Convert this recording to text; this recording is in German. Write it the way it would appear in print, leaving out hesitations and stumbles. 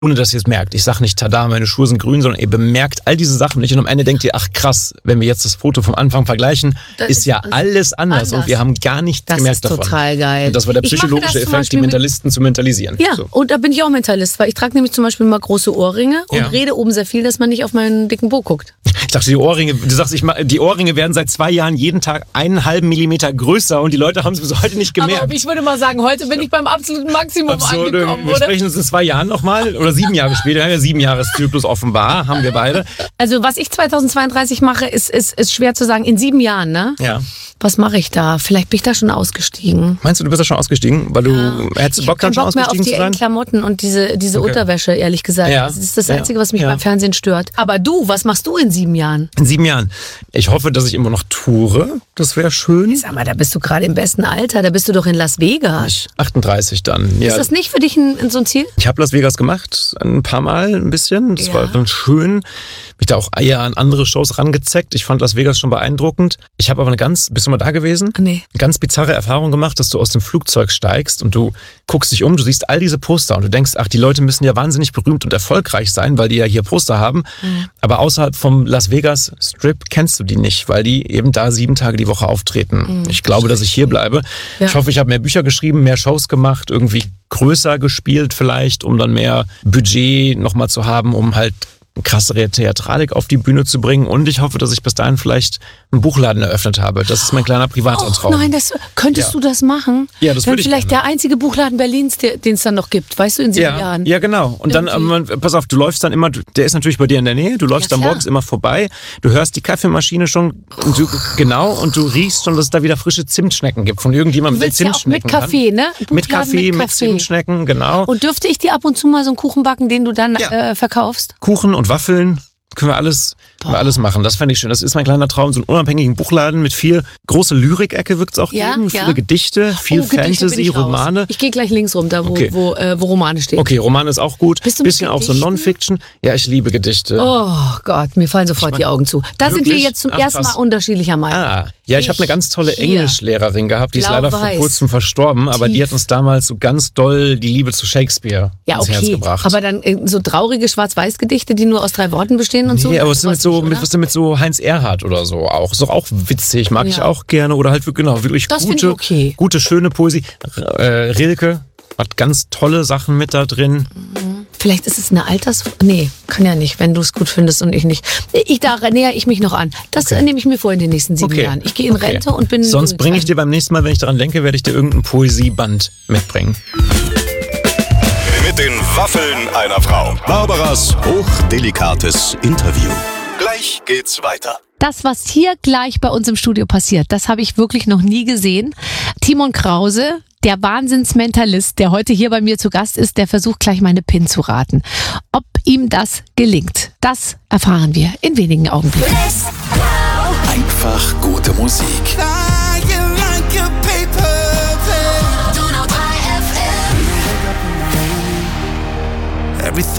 ohne dass ihr es merkt. Ich sage nicht, tada, meine Schuhe sind grün, sondern ihr bemerkt all diese Sachen nicht und am Ende denkt ihr, ach krass, wenn wir jetzt das Foto vom Anfang vergleichen, ist ja alles anders und wir haben gar nichts gemerkt davon. Das ist total geil. Und das war der psychologische Effekt, die Mentalisten zu mentalisieren. Ja, so. Und da bin ich auch Mentalist, weil ich trage nämlich zum Beispiel mal große Ohrringe und rede oben sehr viel, dass man nicht auf meinen dicken Po guckt. Ich dachte, die Ohrringe, die Ohrringe werden seit 2 Jahren jeden Tag 1,5 Millimeter größer und die Leute haben es bis heute nicht gemerkt. Aber ich würde mal sagen, heute bin ich beim absoluten Maximum angekommen, wir sprechen uns in 2 Jahren nochmal oder 7 Jahre später. Wir haben ja 7-Jahres-Zyklus offenbar, haben wir beide. Also was ich 2032 mache, ist schwer zu sagen. In 7 Jahren, ne? Ja. Was mache ich da? Vielleicht bin ich da schon ausgestiegen. Meinst du bist da schon ausgestiegen? Weil du hättest Bock dann schon ausgestiegen zu sein? Ich habe keinen Bock mehr auf die Klamotten und diese Unterwäsche, ehrlich gesagt. Ja. Das ist das Einzige, was mich beim Fernsehen stört. Aber du, was machst du in 7 Jahren? In 7 Jahren? Ich hoffe, dass ich immer noch toure. Das wäre schön. Sag mal, da bist du gerade im besten Alter. Da bist du doch in Las Vegas. 38 dann. Ja. Ist das nicht für dich so ein Ziel? Ich habe Las Vegas gemacht, ein paar Mal ein bisschen. Das war dann schön. Mich da auch eher an andere Shows rangezeckt. Ich fand Las Vegas schon beeindruckend. Ich habe aber bist du mal da gewesen? Nee. Eine ganz bizarre Erfahrung gemacht, dass du aus dem Flugzeug steigst und du guckst dich um, du siehst all diese Poster und du denkst, ach, die Leute müssen ja wahnsinnig berühmt und erfolgreich sein, weil die ja hier Poster haben. Aber außerhalb vom Las Vegas Strip kennst du die nicht, weil die eben da 7 Tage die Woche auftreten. Ich glaube, dass ich hier bleibe. Ja. Ich hoffe, ich habe mehr Bücher geschrieben, mehr Shows gemacht, irgendwie größer gespielt vielleicht, um dann mehr Budget nochmal zu haben, um halt krassere Theatralik auf die Bühne zu bringen und ich hoffe, dass ich bis dahin vielleicht einen Buchladen eröffnet habe. Das ist mein kleiner privater Traum. Nein, könntest du das machen? Ja, das würde ich vielleicht gerne. Der einzige Buchladen Berlins, den es dann noch gibt, weißt du, in 7 Jahren. Ja, genau. Und dann, pass auf, du läufst dann immer, der ist natürlich bei dir in der Nähe, du läufst dann morgens immer vorbei, du hörst die Kaffeemaschine schon, und du riechst schon, dass es da wieder frische Zimtschnecken gibt von irgendjemandem, der Zimtschnecken mit Kaffee, ne? Mit Kaffee, mit Zimtschnecken, genau. Und dürfte ich dir ab und zu mal so einen Kuchen backen, den du dann verkaufst? Kuchen und Waffeln. Können wir alles machen. Das fände ich schön. Das ist mein kleiner Traum. So einen unabhängigen Buchladen mit viel große Lyrik-Ecke wird es auch geben. Viele Gedichte, viel Fantasy, Romane. Ich gehe gleich links rum, da wo Romane stehen. Okay, Romane ist auch gut. Bisschen auch so Non-Fiction. Ja, ich liebe Gedichte. Oh Gott, mir fallen sofort die Augen zu. Da sind wir jetzt zum ersten Mal unterschiedlicher Meinung. Ja, ich habe eine ganz tolle Englischlehrerin gehabt, die ist leider vor kurzem verstorben, aber die hat uns damals so ganz doll die Liebe zu Shakespeare ins Herz gebracht. Aber dann so traurige Schwarz-Weiß-Gedichte, die nur aus 3 Worten bestehen und so? Nee, aber was ist denn mit so Heinz Erhardt oder so auch? Ist doch auch witzig, mag ich auch gerne. Oder halt wirklich gute, schöne Poesie. Rilke hat ganz tolle Sachen mit da drin. Vielleicht ist es eine Nee, kann ja nicht, wenn du es gut findest und ich nicht. Da näher ich mich noch an. Das nehme ich mir vor in den nächsten 7 Jahren. Ich gehe in Rente und bin... Sonst bringe ich dir beim nächsten Mal, wenn ich daran denke, werde ich dir irgendein Poesieband mitbringen. Mit den Waffeln einer Frau. Barbaras hochdelikates Interview. Gleich geht's weiter. Das, was hier gleich bei uns im Studio passiert, das habe ich wirklich noch nie gesehen. Timon Krause, der Wahnsinnsmentalist, der heute hier bei mir zu Gast ist, der versucht gleich meine PIN zu raten. Ob ihm das gelingt, das erfahren wir in wenigen Augenblicken. Einfach gute Musik.